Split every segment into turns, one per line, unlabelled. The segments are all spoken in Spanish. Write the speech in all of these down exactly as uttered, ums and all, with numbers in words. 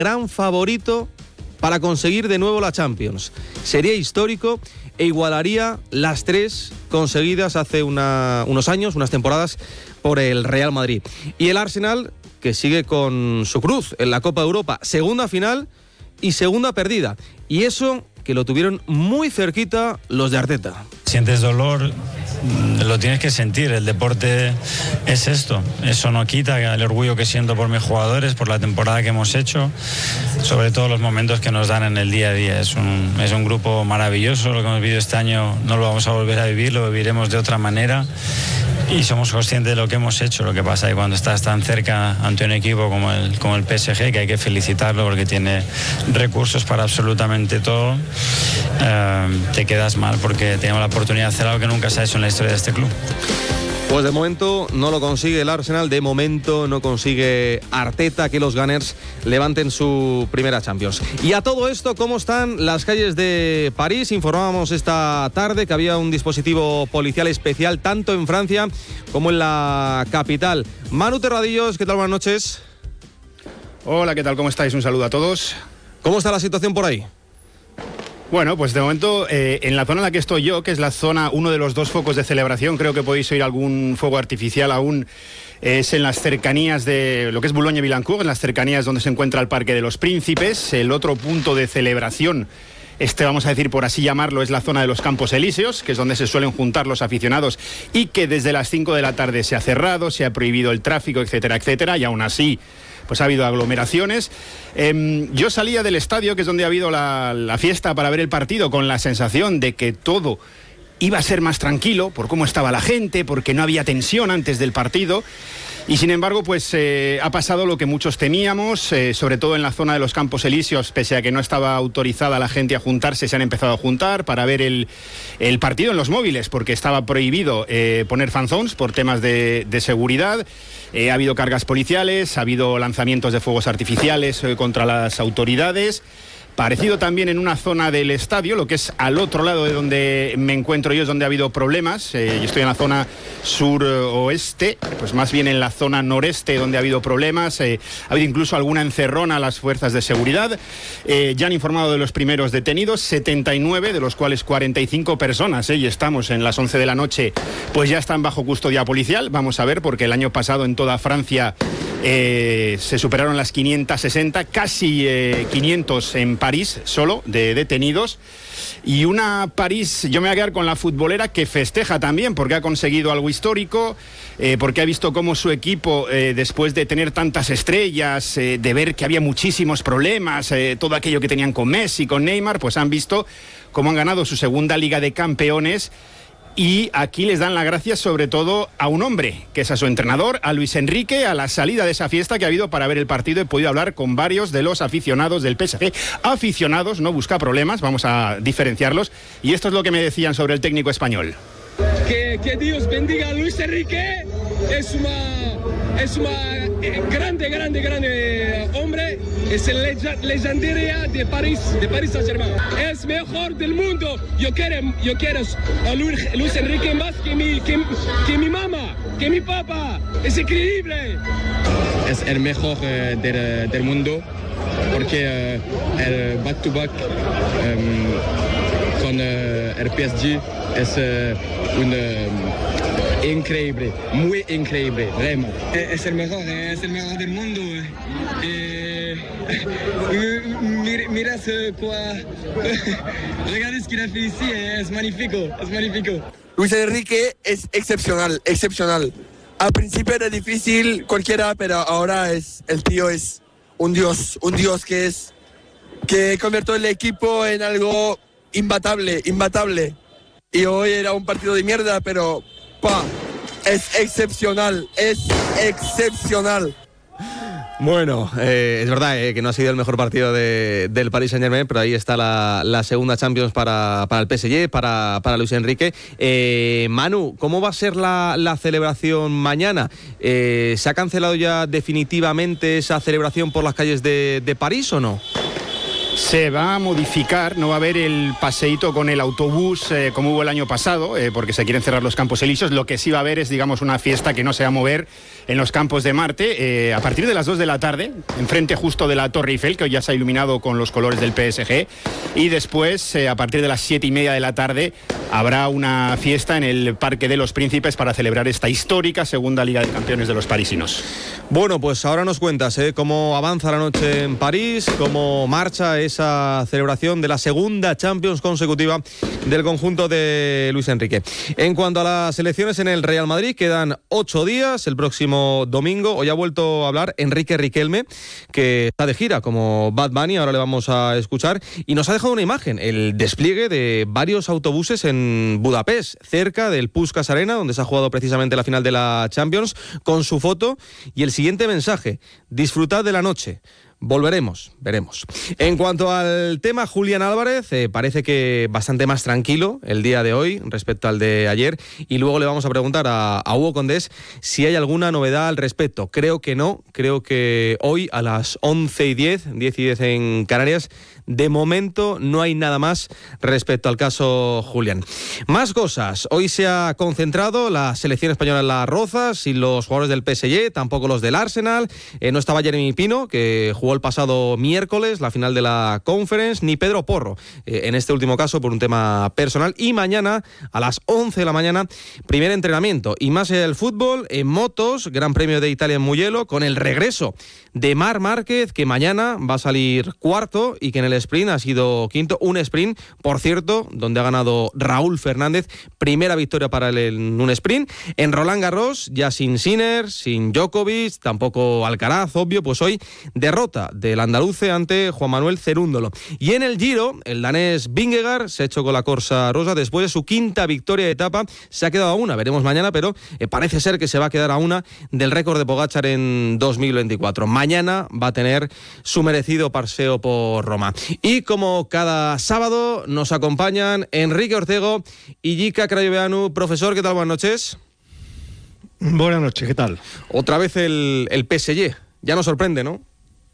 gran favorito para conseguir de nuevo la Champions. Sería histórico e igualaría las tres conseguidas hace una, unos años, unas temporadas, por el Real Madrid. Y el Arsenal, que sigue con su cruz en la Copa de Europa, segunda final y segunda perdida. Y eso que lo tuvieron muy cerquita los de Arteta.
Sientes dolor, lo tienes que sentir. El deporte es esto. Eso no quita el orgullo que siento por mis jugadores, por la temporada que hemos hecho, sobre todo los momentos que nos dan en el día a día. Es un, es un grupo maravilloso. Lo que hemos vivido este año no lo vamos a volver a vivir, lo viviremos de otra manera. Y somos conscientes de lo que hemos hecho. Lo que pasa es que cuando estás tan cerca ante un equipo como el, como el P S G, que hay que felicitarlo porque tiene recursos para absolutamente todo, eh, te quedas mal porque tenemos la oportunidad de hacer algo que nunca se ha hecho en la historia de este club.
Pues de momento no lo consigue el Arsenal, de momento no consigue Arteta que los Gunners levanten su primera Champions. Y a todo esto, ¿cómo están las calles de París? Informábamos esta tarde que había un dispositivo policial especial tanto en Francia como en la capital. Manu Terradillos, ¿qué tal? Buenas noches.
Hola, ¿qué tal? ¿Cómo estáis? Un saludo a todos.
¿Cómo está la situación por ahí?
Bueno, pues de momento, eh, en la zona en la que estoy yo, que es la zona, uno de los dos focos de celebración, creo que podéis oír algún fuego artificial aún, eh, es en las cercanías de lo que es Boulogne-Billancourt, en las cercanías donde se encuentra el Parque de los Príncipes. El otro punto de celebración, este vamos a decir por así llamarlo, es la zona de los Campos Elíseos, que es donde se suelen juntar los aficionados y que desde las cinco de la tarde se ha cerrado, se ha prohibido el tráfico, etcétera, etcétera, y aún así pues ha habido aglomeraciones. Eh, yo salía del estadio, que es donde ha habido la, la fiesta, para ver el partido, con la sensación de que todo iba a ser más tranquilo por cómo estaba la gente, porque no había tensión antes del partido. Y sin embargo, pues eh, ha pasado lo que muchos temíamos, eh, sobre todo en la zona de los Campos Elíseos, pese a que no estaba autorizada la gente a juntarse, se han empezado a juntar para ver el, el partido en los móviles, porque estaba prohibido eh, poner fan zones por temas de, de seguridad. Eh, ha habido cargas policiales, ha habido lanzamientos de fuegos artificiales eh, contra las autoridades. Parecido también en una zona del estadio, lo que es al otro lado de donde me encuentro yo, es donde ha habido problemas. Eh, yo estoy en la zona suroeste, pues más bien en la zona noreste donde ha habido problemas. Eh, ha habido incluso alguna encerrona a las fuerzas de seguridad. Eh, ya han informado de los primeros detenidos, setenta y nueve, de los cuales cuarenta y cinco personas, eh, y estamos en las once de la noche, pues ya están bajo custodia policial. Vamos a ver, porque el año pasado en toda Francia eh, se superaron las quinientas sesenta, casi eh, quinientos en París solo, de detenidos. Y una París, yo me voy a quedar con la futbolera, que festeja también porque ha conseguido algo histórico, eh, porque ha visto cómo su equipo, eh, después de tener tantas estrellas, eh, de ver que había muchísimos problemas, eh, todo aquello que tenían con Messi, con Neymar, pues han visto cómo han ganado su segunda Liga de Campeones. Y aquí les dan las gracias sobre todo a un hombre, que es a su entrenador, a Luis Enrique. A la salida de esa fiesta que ha habido para ver el partido, he podido hablar con varios de los aficionados del P S G. Aficionados, no busca problemas, vamos a diferenciarlos. Y esto es lo que me decían sobre el técnico español.
Que, que Dios bendiga a Luis Enrique. Es una, es una grande, grande, grande hombre. Es el legendaria de París, de París Saint-Germain. Es mejor del mundo. Yo quiero, yo quiero a Luis Enrique más que mi, que, que mi mamá, que mi papá. Es increíble.
Es el mejor eh, del, del mundo porque eh, el back-to-back um, con eh, el P S G es eh, un... Eh, increíble, muy increíble, vraiment.
Es el mejor, es el mejor del mundo. Eh, mira, mira ce quoi. Regardez ce qu'il a fait ici, es magnífico, es magnífico.
Luis Enrique es excepcional, excepcional. Al principio era difícil cualquiera, pero ahora es el tío es un dios, un dios que es que convirtió el equipo en algo imbatable, imbatable. Y hoy era un partido de mierda, pero pa, es excepcional, es excepcional.
Bueno, eh, es verdad eh, que no ha sido el mejor partido de, del Paris Saint-Germain, pero ahí está la, la segunda Champions para, para el P S G, para, para Luis Enrique. Eh, Manu, ¿cómo va a ser la, la celebración mañana? Eh, ¿Se ha cancelado ya definitivamente esa celebración por las calles de, de París o no?
Se va a modificar, no va a haber el paseíto con el autobús eh, como hubo el año pasado, eh, porque se quieren cerrar los Campos Elíseos. Lo que sí va a haber es, digamos, una fiesta que no se va a mover en los Campos de Marte eh, a partir de las dos de la tarde, enfrente justo de la Torre Eiffel, que hoy ya se ha iluminado con los colores del P S G, y después, eh, a partir de las siete y media de la tarde, habrá una fiesta en el Parque de los Príncipes para celebrar esta histórica segunda Liga de Campeones de los parisinos.
Bueno, pues ahora nos cuentas ¿eh? cómo avanza la noche en París, cómo marcha esa celebración de la segunda Champions consecutiva del conjunto de Luis Enrique. En cuanto a las elecciones en el Real Madrid, quedan ocho días, el próximo domingo. Hoy ha vuelto a hablar Enrique Riquelme, que está de gira como Bad Bunny, ahora le vamos a escuchar, y nos ha dejado una imagen, el despliegue de varios autobuses en Budapest, cerca del Puskás Arena, donde se ha jugado precisamente la final de la Champions, con su foto y el siguiente mensaje: disfrutad de la noche. Volveremos, veremos. En cuanto al tema Julián Álvarez, eh, parece que bastante más tranquilo el día de hoy respecto al de ayer, y luego le vamos a preguntar a, a Hugo Condés si hay alguna novedad al respecto. Creo que no, creo que hoy a las once y diez, diez y diez en Canarias, de momento no hay nada más respecto al caso Julián. Más cosas. Hoy se ha concentrado la selección española en Las Rozas y los jugadores del P S G, tampoco los del Arsenal. Eh, no estaba Jeremy Pino, que jugó el pasado miércoles la final de la Conference, ni Pedro Porro, eh, en este último caso por un tema personal. Y mañana a las once de la mañana, primer entrenamiento. Y más allá del fútbol, en motos, Gran Premio de Italia en Mugello, con el regreso de Marc Márquez, que mañana va a salir cuarto y que en el sprint ha sido quinto. Un sprint, por cierto, donde ha ganado Raúl Fernández. Primera victoria para él en un sprint. En Roland Garros, ya sin Sinner, sin Djokovic, tampoco Alcaraz, obvio, pues hoy derrota del andaluce ante Juan Manuel Cerúndolo. Y en el Giro, el danés Vingegaard se ha hecho con la Corsa Rosa después de su quinta victoria de etapa. Se ha quedado a una, veremos mañana, pero eh, parece ser que se va a quedar a una del récord de Pogačar en dos mil veinticuatro. Mañana va a tener su merecido paseo por Roma. Y como cada sábado nos acompañan Enrique Ortego y Jika Crayoveanu. Profesor, ¿qué tal? Buenas noches.
Buenas noches, ¿qué tal?
Otra vez el, el P S G. Ya nos sorprende, ¿no?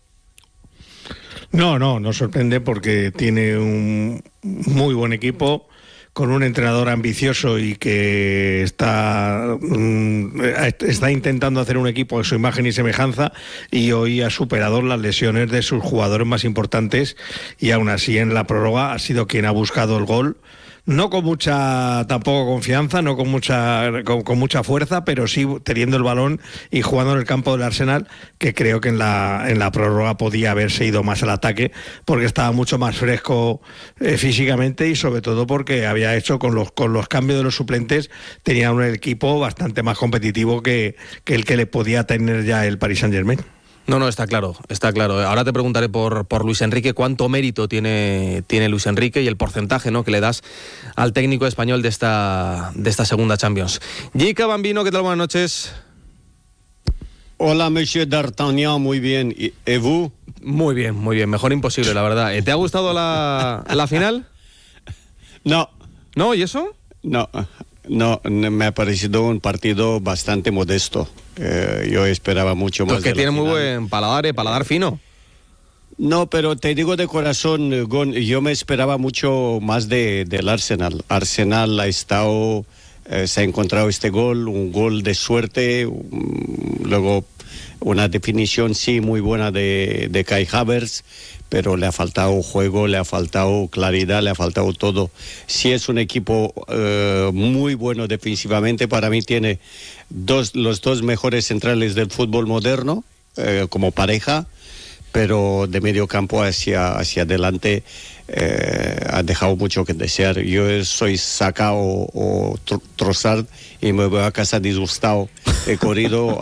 No, no, no sorprende porque tiene un muy buen equipo, con un entrenador ambicioso y que está, está intentando hacer un equipo de su imagen y semejanza, y hoy ha superado las lesiones de sus jugadores más importantes, y aún así en la prórroga ha sido quien ha buscado el gol. No con mucha tampoco confianza, no con mucha con, con mucha fuerza, pero sí teniendo el balón y jugando en el campo del Arsenal, que creo que en la en la prórroga podía haberse ido más al ataque, porque estaba mucho más fresco eh, físicamente, y sobre todo porque había hecho con los con los cambios de los suplentes, tenía un equipo bastante más competitivo que, que el que le podía tener ya el Paris Saint-Germain.
No, no, está claro, está claro. Ahora te preguntaré por, por Luis Enrique, cuánto mérito tiene, tiene Luis Enrique y el porcentaje, ¿no?, que le das al técnico español de esta, de esta segunda Champions. Jika Bambino, ¿qué tal? Buenas noches.
Hola, Monsieur D'Artagnan, muy bien. ¿Y vous?
Muy bien, muy bien. Mejor imposible, la verdad. ¿Te ha gustado la, la final?
No.
¿No? ¿Y eso?
No, no, me ha parecido un partido bastante modesto. Eh, yo esperaba mucho más.
Pues que
de
tiene
la
muy
final.
buen paladar, eh, paladar fino.
No, pero te digo de corazón, Gon, yo me esperaba mucho más de, del Arsenal. Arsenal ha estado, eh, se ha encontrado este gol, un gol de suerte, um, luego una definición sí muy buena de, de Kai Havertz, pero le ha faltado juego, le ha faltado claridad, le ha faltado todo. Sí es un equipo eh, muy bueno defensivamente, para mí tiene dos, los dos mejores centrales del fútbol moderno eh, como pareja, pero de medio campo hacia, hacia adelante eh, ha dejado mucho que desear. Yo soy Saka o, o Trossard y me voy a casa disgustado. He corrido